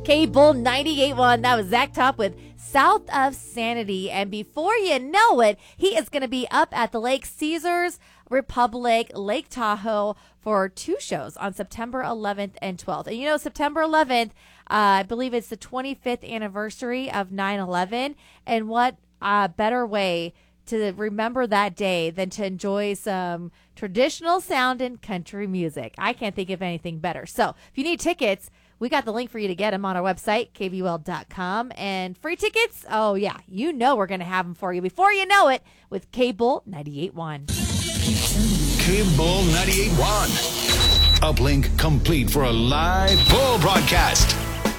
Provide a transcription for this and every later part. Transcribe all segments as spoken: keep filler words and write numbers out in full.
K-Bull ninety-eight point one. That was Zach Top with South of Sanity. And before you know it, he is going to be up at the Lake Caesars Republic, Lake Tahoe for two shows on September eleventh and twelfth. And you know, September eleventh, uh, I believe it's the twenty-fifth anniversary of nine eleven. And what uh, better way to remember that day than to enjoy some traditional sound and country music. I can't think of anything better. So if you need tickets, we got the link for you to get them on our website, K B U L dot com. And free tickets, oh yeah, you know we're going to have them for you before you know it with K-Bull ninety-eight point one. K-Bull ninety-eight point one. Uplink complete for a live Bull broadcast.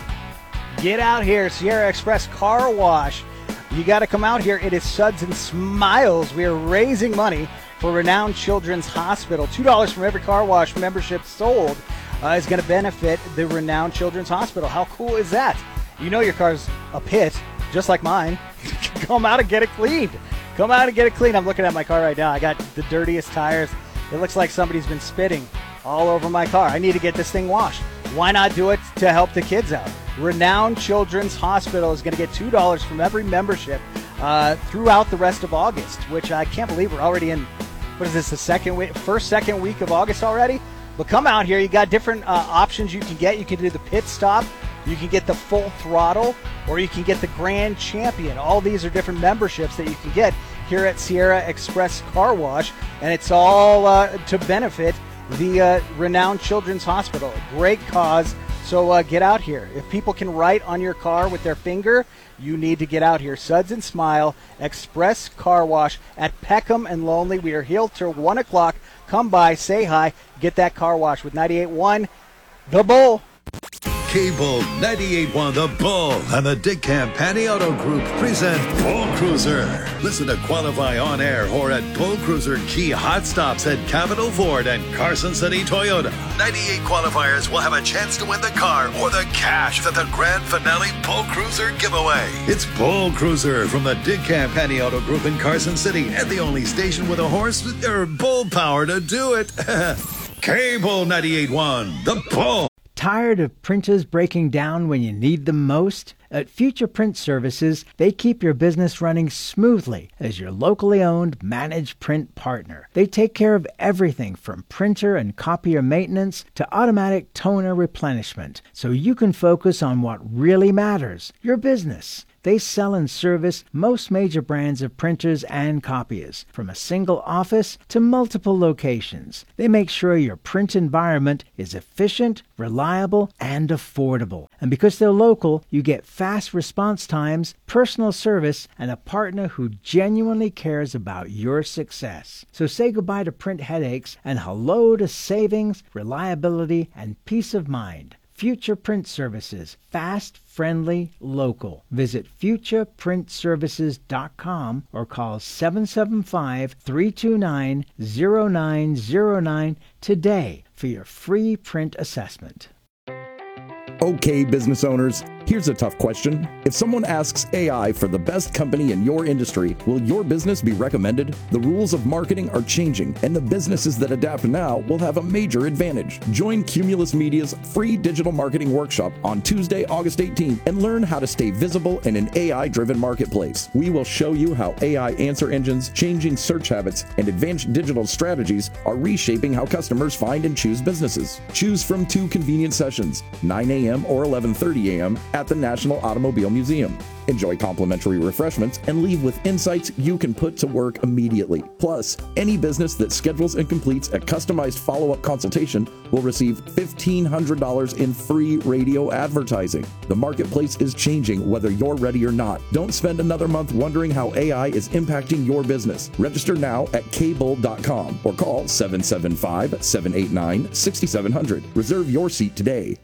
Get out here, Sierra Express Car Wash. You got to come out here. It is Suds and Smiles. We are raising money for Renowned Children's Hospital. two dollars from every car wash membership sold uh, is going to benefit the Renowned Children's Hospital. How cool is that? You know your car's a pit, just like mine. Come out and get it cleaned. Come out and get it cleaned. I'm looking at my car right now. I got the dirtiest tires. It looks like somebody's been spitting all over my car. I need to get this thing washed. Why not do it to help the kids out? Renowned Children's Hospital is going to get two dollars from every membership uh, throughout the rest of August, which I can't believe we're already in, what is this, the second week, first, second week of August already? But come out here. You got different uh, options you can get. You can do the pit stop. You can get the full throttle, or you can get the Grand Champion. All these are different memberships that you can get here at Sierra Express Car Wash, and it's all uh, to benefit the uh, Renowned Children's Hospital. A great cause. So uh, get out here. If people can write on your car with their finger, you need to get out here. Suds and Smile Express Car Wash at Peckham and Lonely. We are here till one o'clock. Come by, say hi, get that car wash with ninety-eight point one, The Bull. K-Bull ninety-eight point one, The Bull, and the Dick Campani Auto Group present Bull Cruiser. Listen to qualify on air or at Bull Cruiser Key Hot Stops at Capitol Ford and Carson City Toyota. ninety-eight qualifiers will have a chance to win the car or the cash at the grand finale Bull Cruiser giveaway. It's Bull Cruiser from the Dick Campani Auto Group in Carson City, and the only station with a horse or bull power to do it. K-Bull ninety-eight point one, The Bull. Tired of printers breaking down when you need them most? At Future Print Services, they keep your business running smoothly as your locally owned managed print partner. They take care of everything from printer and copier maintenance to automatic toner replenishment, so you can focus on what really matters, your business. They sell and service most major brands of printers and copiers, from a single office to multiple locations. They make sure your print environment is efficient, reliable, and affordable. And because they're local, you get fast response times, personal service, and a partner who genuinely cares about your success. So say goodbye to print headaches and hello to savings, reliability, and peace of mind. Future Print Services. Fast, friendly, local. Visit future print services dot com or call seven seven five, three two nine, zero nine zero nine today for your free print assessment. Okay, business owners, here's a tough question. If someone asks A I for the best company in your industry, will your business be recommended? The rules of marketing are changing, and the businesses that adapt now will have a major advantage. Join Cumulus Media's free digital marketing workshop on Tuesday, August eighteenth, and learn how to stay visible in an A I-driven marketplace. We will show you how A I answer engines, changing search habits, and advanced digital strategies are reshaping how customers find and choose businesses. Choose from two convenient sessions, nine a.m. or eleven thirty a.m. at the National Automobile Museum. Enjoy complimentary refreshments and leave with insights you can put to work immediately. Plus, any business that schedules and completes a customized follow-up consultation will receive fifteen hundred dollars in free radio advertising. The marketplace is changing whether you're ready or not. Don't spend another month wondering how A I is impacting your business. Register now at K bull dot com or call seven seven five, seven eight nine, six seven zero zero. Reserve your seat today.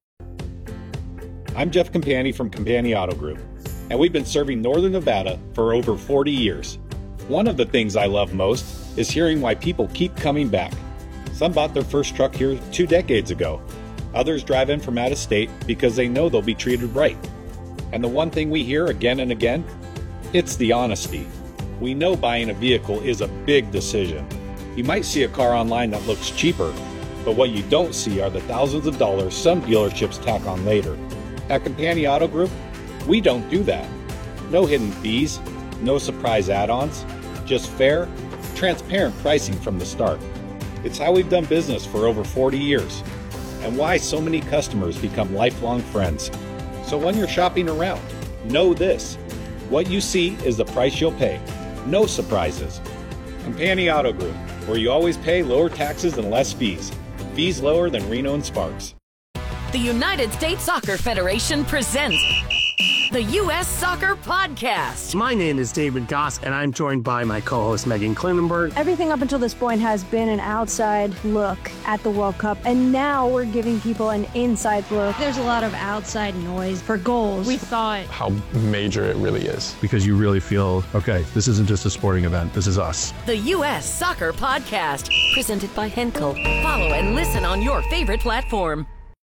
I'm Jeff Campani from Campani Auto Group, and we've been serving Northern Nevada for over forty years. One of the things I love most is hearing why people keep coming back. Some bought their first truck here two decades ago. Others drive in from out of state because they know they'll be treated right. And the one thing we hear again and again, it's the honesty. We know buying a vehicle is a big decision. You might see a car online that looks cheaper, but what you don't see are the thousands of dollars some dealerships tack on later. At Companion Auto Group, we don't do that. No hidden fees, no surprise add-ons, just fair, transparent pricing from the start. It's how we've done business for over forty years, and why so many customers become lifelong friends. So when you're shopping around, know this: what you see is the price you'll pay. No surprises. Companion Auto Group, where you always pay lower taxes and less fees. Fees lower than Reno and Sparks. The United States Soccer Federation presents the U S Soccer Podcast. My name is David Goss, and I'm joined by my co-host Megan Klinenberg. Everything up until this point has been an outside look at the World Cup, and now we're giving people an inside look. There's a lot of outside noise for goals. We thought how major it really is, because you really feel, okay, this isn't just a sporting event, this is us. The U S Soccer Podcast, presented by Henkel. Follow and listen on your favorite platform.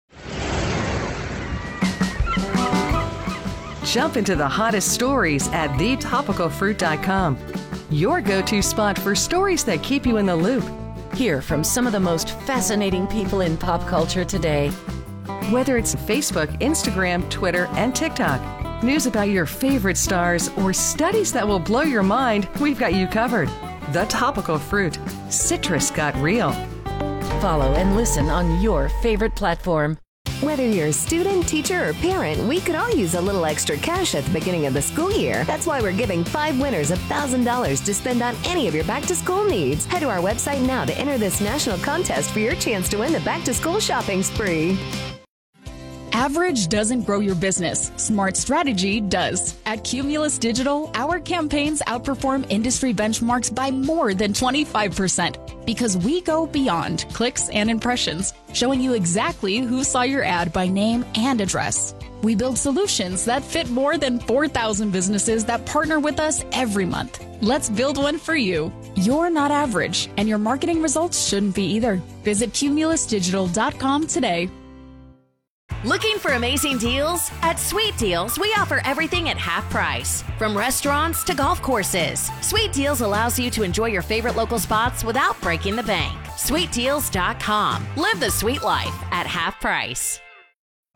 Jump into the hottest stories at the topical fruit dot com. Your go-to spot for stories that keep you in the loop. Hear from some of the most fascinating people in pop culture today. Whether it's Facebook, Instagram, Twitter, and TikTok, news about your favorite stars, or studies that will blow your mind, we've got you covered. The Topical Fruit. Citrus got real. Follow and listen on your favorite platform. Whether you're a student, teacher, or parent, we could all use a little extra cash at the beginning of the school year. That's why we're giving five winners one thousand dollars to spend on any of your back-to-school needs. Head to our website now to enter this national contest for your chance to win the back-to-school shopping spree. Average doesn't grow your business. Smart strategy does. At Cumulus Digital, our campaigns outperform industry benchmarks by more than twenty-five percent because we go beyond clicks and impressions, showing you exactly who saw your ad by name and address. We build solutions that fit more than four thousand businesses that partner with us every month. Let's build one for you. You're not average, and your marketing results shouldn't be either. Visit cumulus digital dot com today. Looking for amazing deals? At Sweet Deals, we offer everything at half price. From restaurants to golf courses, Sweet Deals allows you to enjoy your favorite local spots without breaking the bank. sweet deals dot com. Live the sweet life at half price.